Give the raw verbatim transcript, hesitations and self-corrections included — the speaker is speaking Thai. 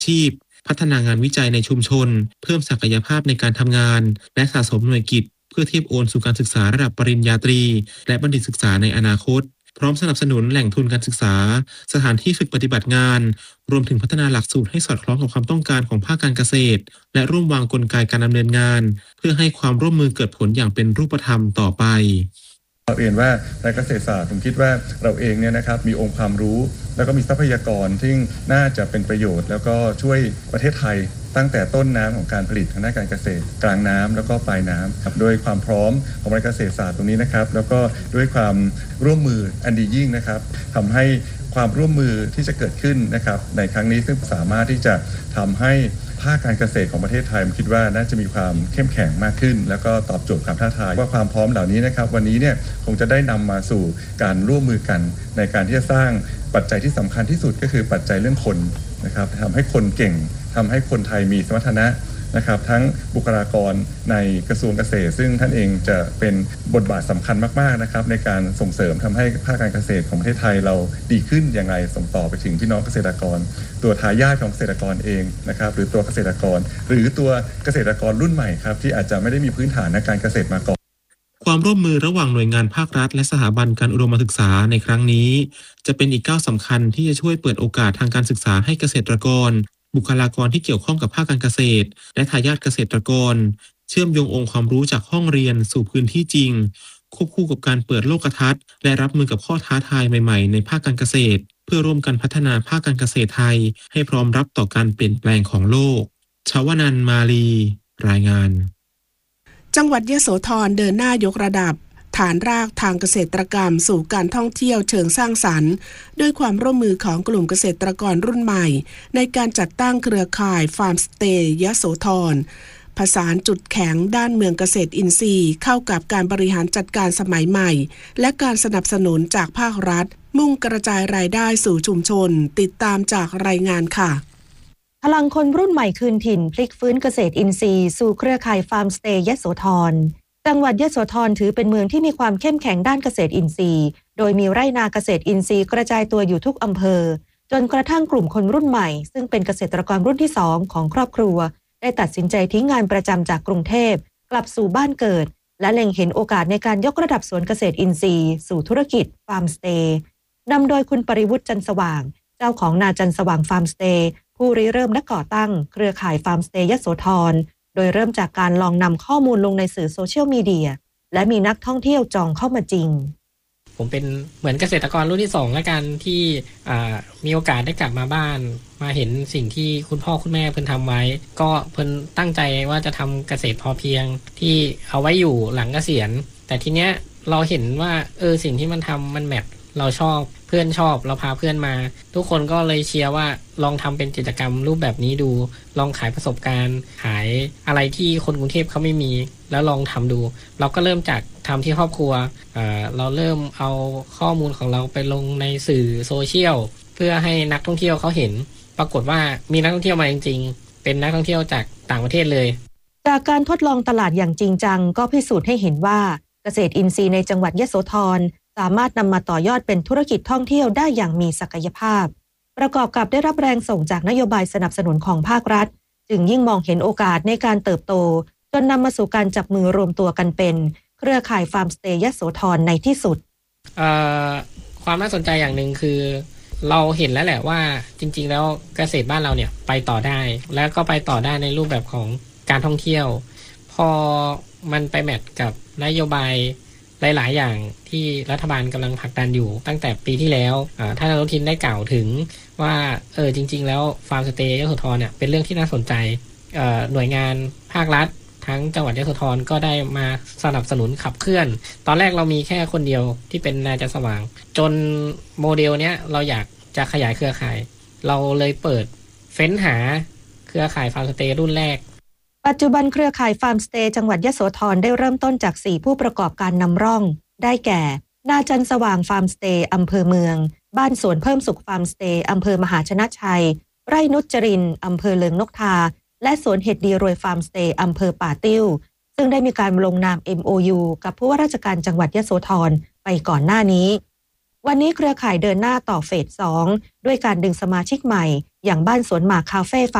ชีพพัฒนางานวิจัยในชุมชนเพิ่มศักยภาพในการทำงานและสะสมหน่วยกิตเพื่อเทียบโอนสู่การศึกษาระดับปริญญาตรีและบัณฑิตศึกษาในอนาคตพร้อมสนับสนุนแหล่งทุนการศึกษาสถานที่ฝึกปฏิบัติงานรวมถึงพัฒนาหลักสูตรให้สอดคล้องกับความต้องการของภาคการเกษตรและร่วมวางกลไกการดำเนินงานเพื่อให้ความร่วมมือเกิดผลอย่างเป็นรูปธรรมต่อไปเราเรียนว่าในเกษตรศาสตร์ผมคิดว่าเราเองเนี่ยนะครับมีองค์ความรู้แล้วก็มีทรัพยากรที่น่าจะเป็นประโยชน์แล้วก็ช่วยประเทศไทยตั้งแต่ต้นน้ำของการผลิตทางด้านการเกษตรกลางน้ำแล้วก็ปลายน้ำครับด้วยความพร้อมของการเกษตรศาสตร์ตรงนี้นะครับแล้วก็ด้วยความร่วมมืออันดียิ่งนะครับทำให้ความร่วมมือที่จะเกิดขึ้นนะครับในครั้งนี้ซึ่งสามารถที่จะทำให้ภาคการเกษตรของประเทศไทยผมคิดว่าน่าจะมีความเข้มแข็งมากขึ้นแล้วก็ตอบโจทย์ความท้าทายว่าความพร้อมเหล่านี้นะครับวันนี้เนี่ยคงจะได้นำมาสู่การร่วมมือกันในการที่จะสร้างปัจจัยที่สำคัญที่สุดก็คือปัจจัยเรื่องคนนะครับทำให้คนเก่งทำให้คนไทยมีสมรรถนะนะครับทั้งบุคลากรในกระทรวงเกษตรซึ่งท่านเองจะเป็นบทบาทสำคัญมากๆนะครับในการส่งเสริมทำให้ภาคการเกษตรของประเทศไทยเราดีขึ้นอย่างไรส่งต่อไปถึงพี่น้องเกษตรกรตัวทายาทของเกษตรกรเองนะครับหรือตัวเกษตรกรหรือตัวเกษตรกรรุ่นใหม่ครับที่อาจจะไม่ได้มีพื้นฐานในการเกษตรมาก่อนความร่วมมือระหว่างหน่วยงานภาครัฐและสถาบันการอุดมศึกษาในครั้งนี้จะเป็นอีกก้าวสำคัญที่จะช่วยเปิดโอกาสทางการศึกษาให้เกษตรกรบุคลากรที่เกี่ยวข้องกับภาคการเกษตรและทายาทเกษตรกรเชื่อมโยงองค์ความรู้จากห้องเรียนสู่พื้นที่จริงควบคู่กับการเปิดโลกทัศน์และรับมือกับข้อท้าทายใหม่ๆในภาคการเกษตรเพื่อร่วมกันพัฒนาภาคการเกษตรไทยให้พร้อมรับต่อการเปลี่ยนแปลงของโลกชวนันท์มาลีรายงานจังหวัดยโสธรเดินหน้ายกระดับฐานรากทางเกษตรกรรมสู่การท่องเที่ยวเชิงสร้างสรรค์ด้วยความร่วมมือของกลุ่มเกษตรกรรุ่นใหม่ในการจัดตั้งเครือข่ายฟาร์มสเตย์ยโสธรผสานจุดแข็งด้านเมืองเกษตรอินทรีย์เข้ากับการบริหารจัดการสมัยใหม่และการสนับสนุนจากภาครัฐมุ่งกระจายรายได้สู่ชุมชนติดตามจากรายงานค่ะพลังคนรุ่นใหม่คืนถิ่นพลิกฟื้นเกษตรอินทรีย์สู่เครือข่ายฟาร์มสเตย์ยโสธรจังหวัดยโสธรถือเป็นเมืองที่มีความเข้มแข็งด้านเกษตรอินทรีย์โดยมีไร่นาเกษตรอินทรีย์กระจายตัวอยู่ทุกอำเภอจนกระทั่งกลุ่มคนรุ่นใหม่ซึ่งเป็นเกษตรกรรุ่นที่สองของครอบครัวได้ตัดสินใจทิ้งงานประจำจากกรุงเทพกลับสู่บ้านเกิดและเล็งเห็นโอกาสในการยกระดับสวนเกษตรอินทรีย์สู่ธุรกิจฟาร์มสเตย์นำโดยคุณปริวุฒิจันทร์สว่างเจ้าของนาจันทร์สว่างฟาร์มสเตย์ผู้ริเริ่มและก่อตั้งเครือข่ายฟาร์มสเตย์ยโสธรโดยเริ่มจากการลองนำข้อมูลลงในสื่อโซเชียลมีเดียและมีนักท่องเที่ยวจองเข้ามาจริงผมเป็นเหมือนเกษตรกรรุ่นที่สองแล้วกันที่มีโอกาสได้กลับมาบ้านมาเห็นสิ่งที่คุณพ่อคุณแม่เพิ่นทำไว้ก็เพิ่นตั้งใจว่าจะทำเกษตรพอเพียงที่เอาไว้อยู่หลังเกษียณแต่ทีเนี้ยเราเห็นว่าเออสิ่งที่มันทำมันแมทเราชอบเพื่อนชอบเราพาเพื่อนมาทุกคนก็เลยเชียร์ว่าลองทำเป็นกิจกรรมรูปแบบนี้ดูลองขายประสบการณ์ขายอะไรที่คนกรุงเทพเขาไม่มีแล้วลองทำดูเราก็เริ่มจากทำที่ครอบครัวเอ่อเราเริ่มเอาข้อมูลของเราไปลงในสื่อโซเชียลเพื่อให้นักท่องเที่ยวเขาเห็นปรากฏว่ามีนักท่องเที่ยวมาจริงๆเป็นนักท่องเที่ยวจากต่างประเทศเลยจากการทดลองตลาดอย่างจริงจังก็พิสูจน์ให้เห็นว่าเกษตรอินทรีย์ในจังหวัดยโสธรสามารถนำมาต่อยอดเป็นธุรกิจท่องเที่ยวได้อย่างมีศักยภาพประกอบกับได้รับแรงส่งจากนโยบายสนับสนุนของภาครัฐจึงยิ่งมองเห็นโอกาสในการเติบโตจนนำมาสู่การจับมือรวมตัวกันเป็นเครือข่ายฟาร์มสเตย์ยโสธรในที่สุดความน่าสนใจอย่างหนึ่งคือเราเห็นแล้วแหละว่าจริงๆแล้วเกษตรบ้านเราเนี่ยไปต่อได้แล้วก็ไปต่อได้ในรูปแบบของการท่องเที่ยวพอมันไปแมทกับนโยบายหลายๆอย่างที่รัฐบาลกำลังผลักดันอยู่ตั้งแต่ปีที่แล้วท่านอนุทินได้กล่าวถึงว่าเออจริงๆแล้วฟาร์มสเตย์ยโสธรเนี่ยเป็นเรื่องที่น่าสนใจหน่วยงานภาครัฐทั้งจังหวัดยโสธรก็ได้มาสนับสนุนขับเคลื่อนตอนแรกเรามีแค่คนเดียวที่เป็นนายจันทร์สว่างจนโมเดลเนี้ยเราอยากจะขยายเครือข่ายเราเลยเปิดเฟ้นหาเครือข่ายฟาร์มสเตย์รุ่นแรกปัจจุบันเครือข่ายฟาร์มสเตย์จังหวัดยโสธรได้เริ่มต้นจากสี่ผู้ประกอบการนำร่องได้แก่นาจันทร์สว่างฟาร์มสเตย์อำเภอเมืองบ้านสวนเพิ่มสุขฟาร์มสเตย์อำเภอมหาชนะชัยไร่นุชจรินอำเภอเลิงนกทาและสวนเห็ดดีรวยฟาร์มสเตย์อำเภอป่าติ้วซึ่งได้มีการลงนาม เอ็ม โอ ยู กับผู้ว่าราชการจังหวัดยโสธรไปก่อนหน้านี้วันนี้เครือข่ายเดินหน้าต่อเฟสสองด้วยการดึงสมาชิกใหม่อย่างบ้านสวนหมากคาเฟ่